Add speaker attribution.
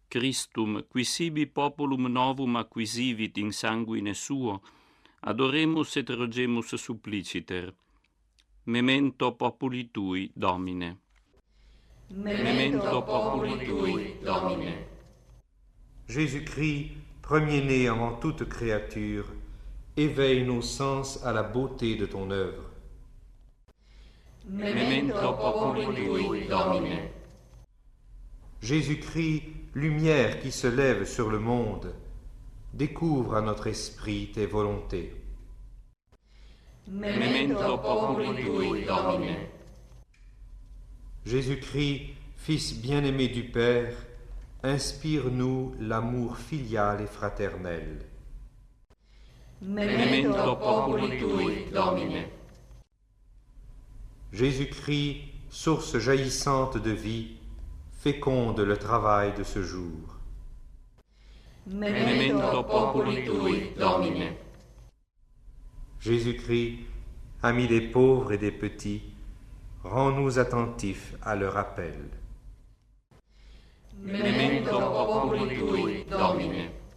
Speaker 1: Christum, qui sibi populum novum acquisivit in sanguine suo, adoremus et rogemus suppliciter. Memento populi tui, Domine.
Speaker 2: Memento populi tui, Domine.
Speaker 3: Jésus-Christ, premier-né avant toute créature, éveille nos sens à la beauté de ton œuvre.
Speaker 2: Memento populi tui, Domine.
Speaker 3: Jésus-Christ, lumière qui se lève sur le monde, découvre à notre esprit tes volontés.
Speaker 2: Memento populi tui, Domine.
Speaker 3: Jésus-Christ, Fils bien-aimé du Père, inspire-nous l'amour filial et fraternel.
Speaker 2: Memento populi tui, Domine.
Speaker 3: Jésus-Christ, source jaillissante de vie, féconde le travail de ce jour.
Speaker 2: Memento populi tui, Domine.
Speaker 3: Jésus-Christ, ami des pauvres et des petits, rends-nous attentifs à leur appel.
Speaker 2: Memento populi tui, Domine.